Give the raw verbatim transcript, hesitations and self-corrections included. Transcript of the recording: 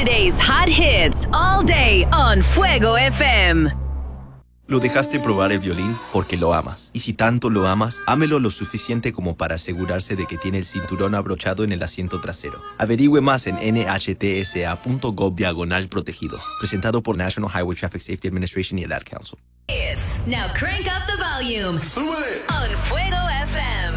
Today's hot hits all day on Fuego F M. Lo dejaste probar el violín porque lo amas. Y si tanto lo amas, ámelo lo suficiente como para asegurarse de que tiene el cinturón abrochado en el asiento trasero. Averigüe más en N H T S A punto gov diagonal protegidos. Presentado por National Highway Traffic Safety Administration y el Ad Council. Now crank up the volume on Fuego F M.